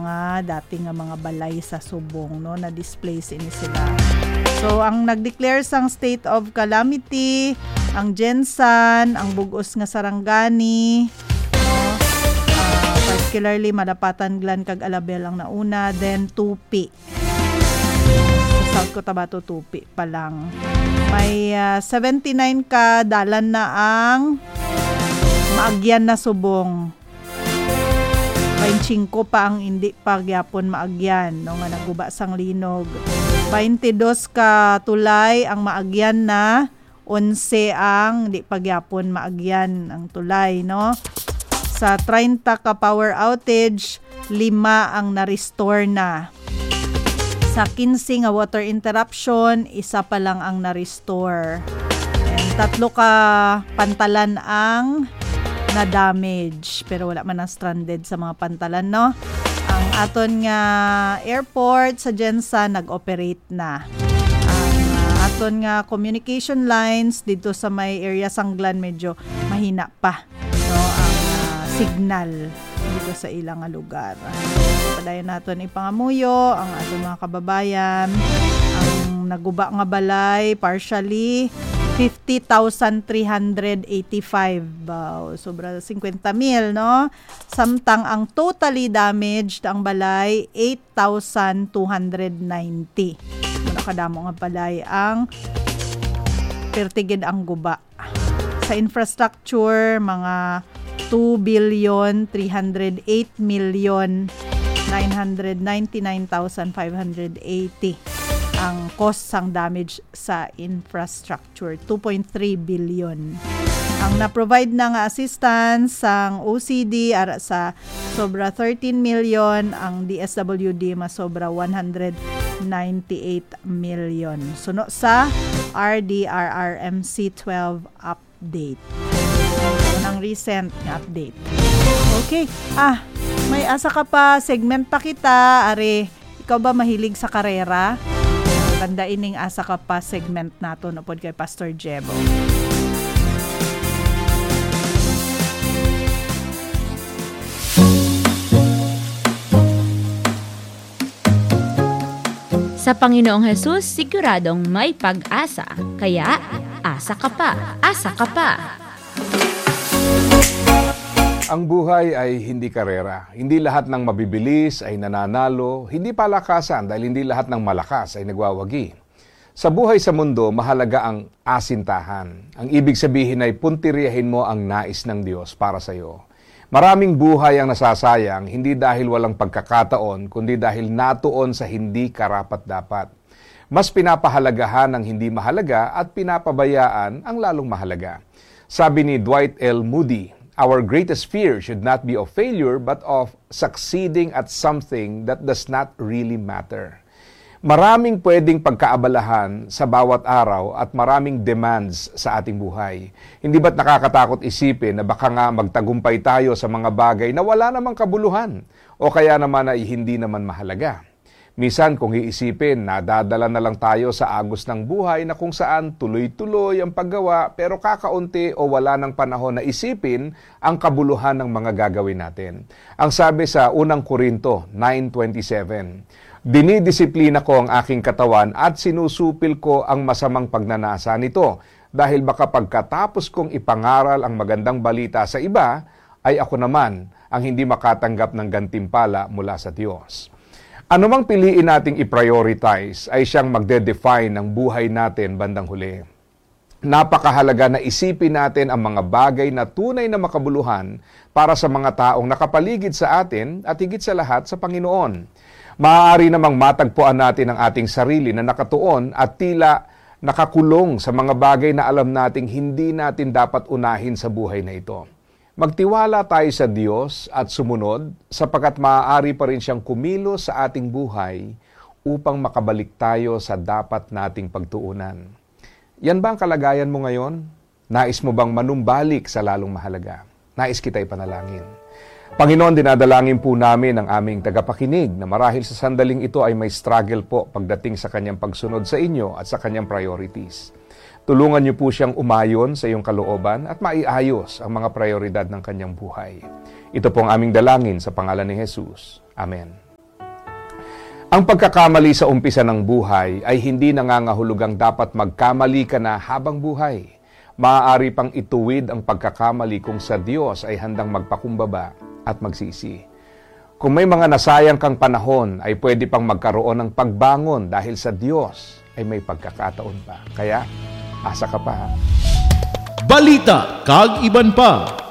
mga dating nga mga balay sa subong, no, na displace ini sila. So ang nag-declare sang state of calamity ang Gensan, ang bugos nga Sarangani, no, particularly Madapatan Glan kag Alabel ang nauna, then Tupi. Sa South Cotabato, Tupi pa lang. May 79 ka dalan na ang maagyan na subong. 25 pa ang hindi pa gyapon maagyan, no, nga naguba sang linog. 22 ka tulay ang maagyan na, 11 ang hindi pa gyapon maagyan ang tulay, no. Sa 30 ka power outage, 5 ang na-restore na. Sa 15 nga water interruption, 1 pa lang ang na-restore. And 3 ka pantalan ang na-damage, pero wala man na stranded sa mga pantalan, no. Ang aton nga airport sa Gensan nag-operate na. Ang aton nga communication lines dito sa may area Sanglan medyo mahina pa, no, ang signal dito sa ilang lugar. Padayon naton ipangamuyo ang aton mga kababayan. Ang naguba nga balay partially 50,385, sobra 50,000, no. Samtang ang totally damaged ang balay 8,290. Muna kadamo nga balay ang pertigid ang guba. Sa infrastructure, mga 2,308,999,580 ang cost sang damage sa infrastructure, 2.3 billion. Ang na-provide na nga assistance sang OCD ara sa sobra 13 million, ang DSWD masobra 198 million. Suno sa RDRRMC 12 update. Unang recent nga update. Okay. May asa ka pa, segment pa kita. Are, ikaw ba mahilig sa karera? Ganda ining asa ka pa segment nato no pod kay Pastor Jebo. Sa Panginoong Hesus, siguradong may pag-asa. Kaya, asa ka pa, asa ka pa. Ang buhay ay hindi karera. Hindi lahat ng mabibilis ay nananalo. Hindi palakasan dahil hindi lahat ng malakas ay nagwawagi. Sa buhay sa mundo, mahalaga ang asintahan. Ang ibig sabihin ay puntiriyahin mo ang nais ng Diyos para sa iyo. Maraming buhay ang nasasayang, hindi dahil walang pagkakataon, kundi dahil natuon sa hindi karapat-dapat. Mas pinapahalagahan ang hindi mahalaga at pinapabayaan ang lalong mahalaga. Sabi ni Dwight L. Moody, "Our greatest fear should not be of failure but of succeeding at something that does not really matter." Maraming pwedeng pagkaabalahan sa bawat araw at maraming demands sa ating buhay. Hindi ba't nakakatakot isipin na baka nga magtagumpay tayo sa mga bagay na wala namang kabuluhan o kaya naman ay hindi naman mahalaga? Minsan kung iisipin, nadadala na lang tayo sa agos ng buhay na kung saan tuloy-tuloy ang paggawa pero kakaunti o wala ng panahon na isipin ang kabuluhan ng mga gagawin natin. Ang sabi sa unang Korinto 9:27, "Dinidisiplina ko ang aking katawan at sinusupil ko ang masamang pagnanasa nito dahil baka pagkatapos kong ipangaral ang magandang balita sa iba, ay ako naman ang hindi makatanggap ng gantimpala mula sa Diyos." Anumang piliin nating i-prioritize ay siyang magde-define ng buhay natin bandang huli. Napakahalaga na isipin natin ang mga bagay na tunay na makabuluhan para sa mga taong nakapaligid sa atin at higit sa lahat sa Panginoon. Maaari namang matagpuan natin ang ating sarili na nakatuon at tila nakakulong sa mga bagay na alam nating hindi natin dapat unahin sa buhay na ito. Magtiwala tayo sa Diyos at sumunod sapagkat maaari pa rin siyang kumilos sa ating buhay upang makabalik tayo sa dapat nating pagtuunan. Yan ba ang kalagayan mo ngayon? Nais mo bang manumbalik sa lalong mahalaga? Nais kita'y panalangin. Panginoon, dinadalangin po namin ang aming tagapakinig na marahil sa sandaling ito ay may struggle po pagdating sa kanyang pagsunod sa inyo at sa kanyang priorities. Tulungan niyo po siyang umayon sa iyong kalooban at maiayos ang mga prioridad ng kanyang buhay. Ito po ang aming dalangin sa pangalan ni Jesus. Amen. Ang pagkakamali sa umpisa ng buhay ay hindi nangangahulugang dapat magkamali ka na habang buhay. Maaari pang ituwid ang pagkakamali kung sa Diyos ay handang magpakumbaba at magsisi. Kung may mga nasayang kang panahon, ay pwede pang magkaroon ng pagbangon dahil sa Diyos ay may pagkakataon pa. Kaya, asa ka pa. Balita kag iban pa.